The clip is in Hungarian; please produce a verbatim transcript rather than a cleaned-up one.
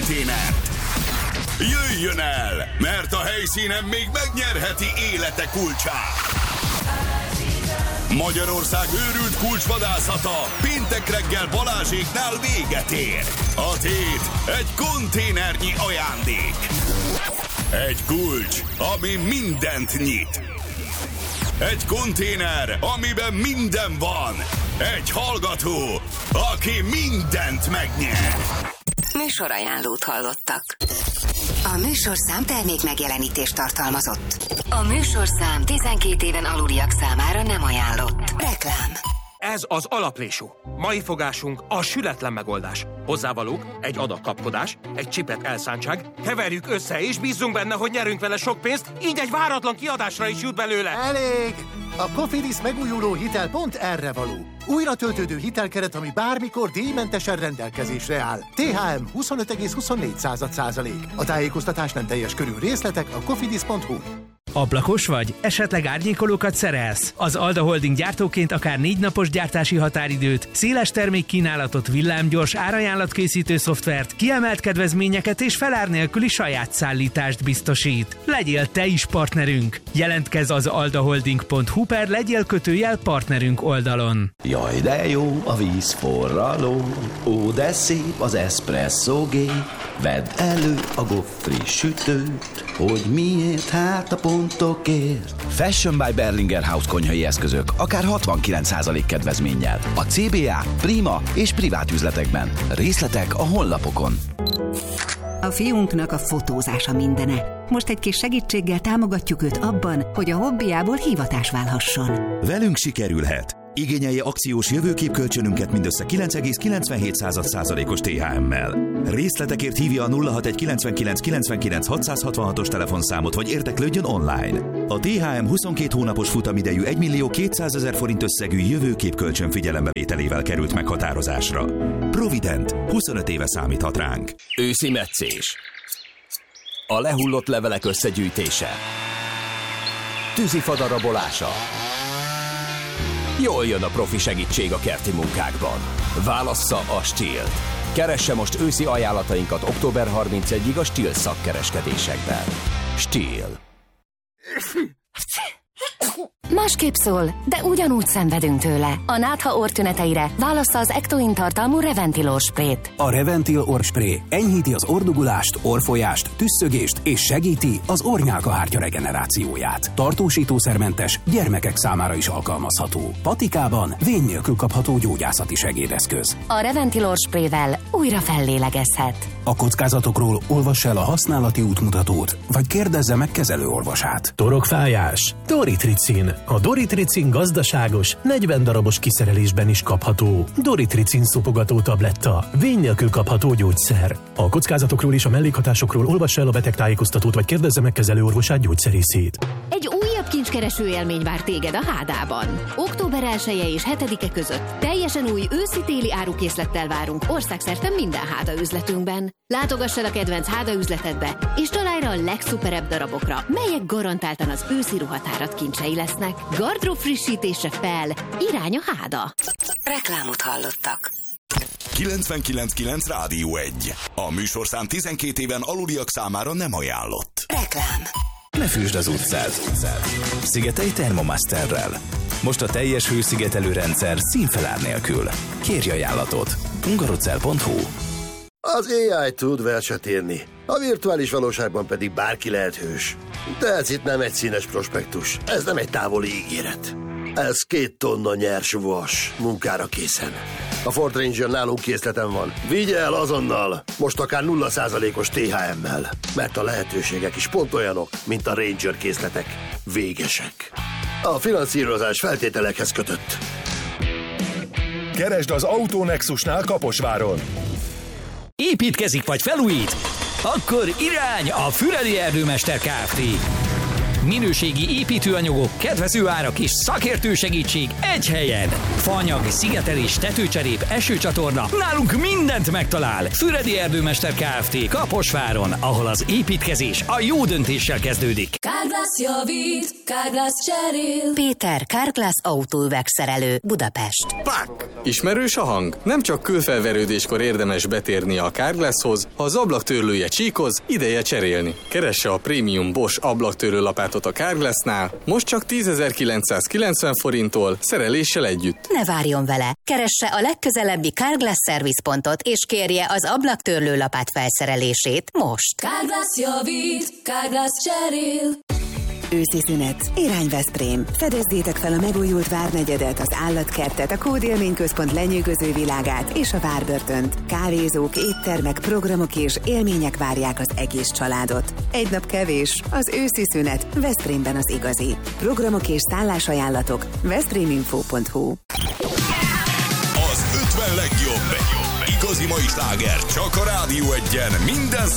konténert. Jöjjön el, mert a helyszínen még megnyerheti élete kulcsát. Magyarország őrült kulcsvadászata péntek reggel Balázséknál véget ér. A tét egy konténernyi ajándék. Egy kulcs, ami mindent nyit. Egy konténer, amiben minden van. Egy hallgató, aki mindent megnyer. Műsorajánlót hallottak. A műsorszám termék megjelenítést tartalmazott. A műsorszám tizenkét éven aluliak számára nem ajánlott. Reklám. Ez az alaprésú. Mai fogásunk a sületlen megoldás. Hozzávalók, egy adag kapkodás, egy csipet elszántság, keverjük össze és bízzunk benne, hogy nyerünk vele sok pénzt, így egy váratlan kiadásra is jut belőle. Elég! A Cofidis megújuló hitel pont erre való. Újra töltődő hitelkeret, ami bármikor díjmentesen rendelkezésre áll. té há em huszonöt egész huszonnégy százalék. A tájékoztatás nem teljes körű, részletek a cofidis pont hu. Ablakos vagy? Esetleg árnyékolókat szerelsz? Az Alda Holding gyártóként akár négy napos gyártási határidőt, széles termékkínálatot, villámgyors árajánlatkészítő szoftvert, kiemelt kedvezményeket és felár nélküli saját szállítást biztosít. Legyél te is partnerünk! Jelentkezz az aldaholding pont hu per legyél kötőjel partnerünk oldalon. Jaj, de jó a vízforraló, ó, de szép az eszpresszógé. Vedd elő a goffri sütőt, hogy miért, hát a pontokért. Fashion by Berlinger House konyhai eszközök, akár hatvankilenc százalék kedvezménnyel. A cé bé á, Prima és privát üzletekben. Részletek a honlapokon. A fiunknak a fotózása mindene. Most egy kis segítséggel támogatjuk őt abban, hogy a hobbiából hivatás válhasson. Velünk sikerülhet. Igényelje akciós jövőképkölcsönünket mindössze kilenc egész kilencvenhét százalékos té há emmel. Részletekért hívja a nulla hatvanegy kilencvenkilenc kilencvenkilenc hatszázhatvanhatos telefonszámot, vagy érdeklődjön online. A té há em huszonkét hónapos futamidejű egymillió kétszázezer forint összegű jövőképkölcsön figyelembevételével került meghatározásra. Provident, huszonöt éve számíthat ránk. Őszi metszés. A lehullott levelek összegyűjtése. Tűzifa darabolása. Jól jön a profi segítség a kerti munkákban. Válassza a Stihl-t. Keresse most őszi ajánlatainkat október harmincegyedikéig a Stihl szakkereskedésekben. Stihl. Másképp szól, de ugyanúgy szenvedünk tőle. A nátha orrtüneteire válassza az Ectoin tartalmú Reventil orrsprét. A Reventil orrspré enyhíti az orrdugulást, orrfolyást, tüsszögést és segíti az orrnyálkahártya regenerációját. Tartósítószermentes, gyermekek számára is alkalmazható. Patikában vény nélkül kapható gyógyászati segédeszköz. A Reventil orrsprével újra fellélegezhet. A kockázatokról olvassa el a használati útmutatót, vagy kérdezze meg kezelőorvosát. Torokfájás? Doritricin. A Doritricin gazdaságos, negyven darabos kiszerelésben is kapható. Doritricin szopogató tabletta. Vény nélkül kapható gyógyszer. A kockázatokról és a mellékhatásokról olvassa el a betegtájékoztatót, vagy kérdezze meg kezelőorvosát, gyógyszerészét. Egy újabb kincskereső élmény vár téged a Hádában. október elseje és hetedike között teljesen új őszi-téli árukészlettel várunk országszerte minden Háda üzletünkben. Látogass el a kedvenc Háda üzletedbe, és találj rá a legszuperebb darabokra, melyek garantáltan az őszi ruhatárat kincsei lesznek. Gardrób frissítésre fel, irány a Háda. Reklámot hallottak. kilencvenkilenc kilenc Rádió egy. A műsorszám tizenkét éven aluliak számára nem ajánlott. Reklám. Ne fűsd az utcát. Szigetelj Thermomasterrel. Most a teljes hőszigetelő rendszer színfelár nélkül. Kérj ajánlatot. hungarocell pont hu. Az á i tud verset írni, a virtuális valóságban pedig bárki lehet hős. De ez itt nem egy színes prospektus, ez nem egy távoli ígéret. Ez két tonna nyers vas, munkára készen. A Ford Ranger nálunk készleten van. Vigye el azonnal, most akár nulla százalékos té há emmel, mert a lehetőségek is pont olyanok, mint a Ranger készletek. Végesek. A finanszírozás feltételekhez kötött. Keresd az Autonexusnál Kaposváron. Építkezik vagy felújít? Akkor irány a Füredi Erdőmester Kft. Minőségi építőanyagok, kedvező árak és szakértő segítség egy helyen. Faanyag, szigetelés, tetőcserép, esőcsatorna. Nálunk mindent megtalál. Füredi Erdőmester Kft. Kaposváron, ahol az építkezés a jó döntéssel kezdődik. Carglass javít, Carglass cserél. Péter, Carglass autóüvegszerelő, Budapest. Pak! Ismerős a hang? Nem csak kőfelverődéskor érdemes betérni a Carglasshoz, ha az ablaktörlője csíkoz, ideje cserélni. Keresse a prémium Bosch ablaktörlő lapátot a Carglassnál, most csak tízezer-kilencszázkilencven forinttól, szereléssel együtt. Ne várjon vele! Keresse a legközelebbi Carglass szervizpontot, és kérje az ablaktörlő lapát felszerelését most. Carglass javít, Carglass cserél. Őszi szünet. Irány Veszprém. Fedezzétek fel a megújult Várnegyedet, az állatkertet, a Kódélményközpont lenyűgöző világát és a Várbörtönt. Kávézók, éttermek, programok és élmények várják az egész családot. Egy nap kevés, az őszi szünet Veszprémben az igazi. Programok és szállásajánlatok veszpréminfo pont hu. Az ötven legjobb. Igazi mai sláger csak a Rádió Egyen minden